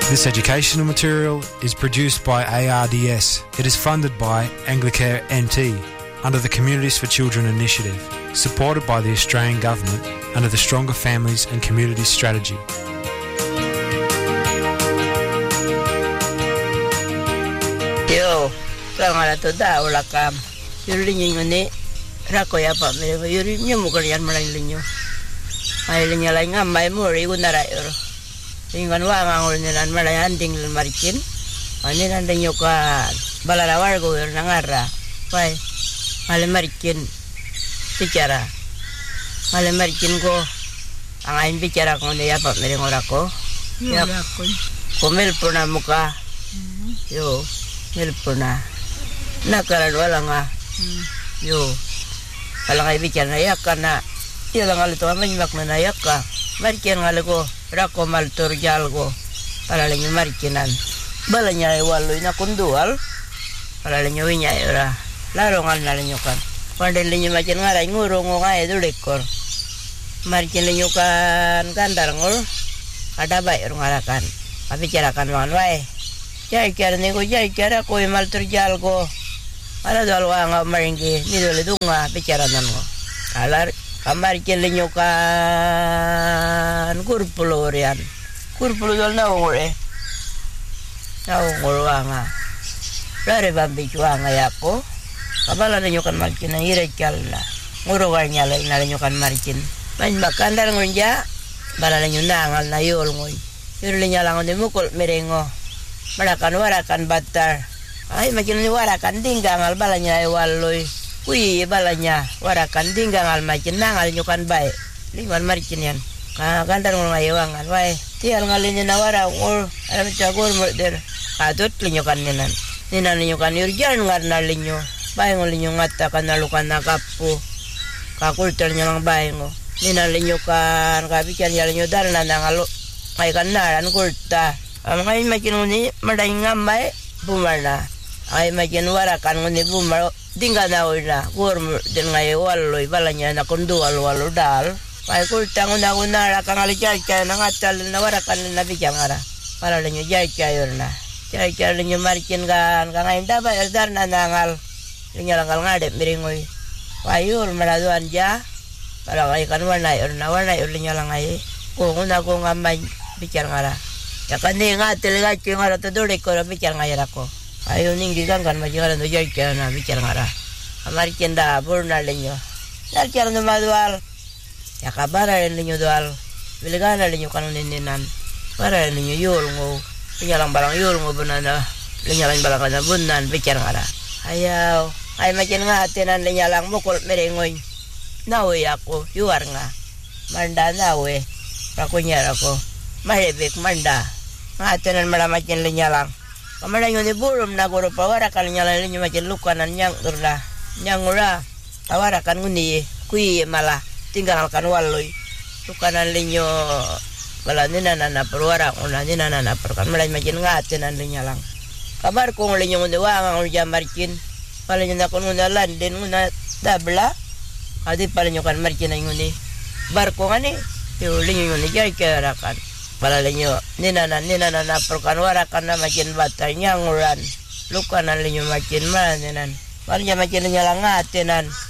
This educational material is produced by ARDS. It is funded by Anglicare NT under the Communities for Children initiative, supported by the Australian Government under the Stronger Families and Communities Strategy. Yo, kangala to da wala kam. Yuri ninyo ni rako ya pa me yuri nyo mo kan yan malay linyo. Ay linya lay nga may mo ri kunara yor. Tingan wa ngangol nilan malay anding lan marikin. Ani nan linyo ka balarawar go yor nangara. Pai male marikin bicara. Male marikin ko ang ain bicara ko ne ya pa me ngorako. Ya komel puna muka. Yo Milpuna nakaran wala nga yo wala nga ibikan na yak ka na ilang alito amanyimak na nayak ka marikin nga lago rako maltur jal ko para lang yung marikinan bala niya ay waloy na kundual para lang yung winya ira laro nga na lang yung kan pandin lang yung makin nga ray nguro nga ay dulikor marikin lang yung kan kandar ngol kadabay nga kan kapicarakan wangan wae Jai kira ni ko jai kira ko mal terjal ko. Ala dal wa nga maringi ni dole dunga bicara nan ko. Kalar kamar kelenyo kan kurpulorian. Kurpulo dal na ngore. Na ngor wa nga. Lare bambi wa nga yako. Kabala ninyo kan markin na ire kala. Ngoro wa nya lai na ninyo kan markin. Man bakandar ngonja bala ninyo nangal na yol ngoy. Yurli nya lang ni mukul merengo. Warakan batar. Ay makin warakan dinggangal balanya ay waloy. Kui balanya warakan dinggangal makin nangal nyukan baik. Liman marikin yan. Kandar ng ngayawangan. Wai tial ngalin na wara ngol alam cagur murder. Adot linyukan ninan. Ninan linyukan urjan ngarna linyo. Bae ngol linyo ngata kanalukan nakapu. Kakulter nya lang bae ngo. Ninan linyukan kabican yalinyo dar na nangalo. Ay kanaran kulta. Ay makin ni maday ngamay bumana ay makin warakan ni bumaro dinga na wala kur din ngay waloy balanya na kundual walo dal ay kultang una kang alijay kaya nangatal na warakan na bijangara para linyo jay kaya na jay kaya linyo marikin kan ngayon dapat dar na nangal linyo langal ngadep miringoy payul maladuan ja para kay kan wanay linyo langay kung una ko ngamay bijangara ya kani nga telega ki nga rato dole ko bicara ngayara ko ayo ningi kan majira no jay kana bicara ngara amari kenda burna lenyo dar kiara no madual ya kabara lenyo dual biligana lenyo kanu ninan para lenyo yul ngo pinyalang barang yul ngo bunana lenyalang barang kana bunan bicara ngara ayaw ay makin nga tenan lenyalang mukul merengoy nawe ako yuar nga manda nawe pakunyara ko mahebek manda Ngatanan malamakin linyalang. Kamala yung niburum na guro pawara kan linyalang linyo makin lukanan nyang urla. Nyang ura pawara kan nguni kui malah tinggal kan waloy. Lukanan linyo kala ninana perwara una ninana perkan malay makin ngatanan linyalang. Kabar kong linyo nguni wang ang jamarkin. Pala nyo na kung nguna landen nguna dabla. Adi pala nyo kan markin na nguni. Barko nga ni. Yung linyo nguni jay karakan. Pala linyo, ninana na perkan warakan na makin batay nyanguran. Luka na linyo makin maninan. Pala niya makin linyo lang ngatinan.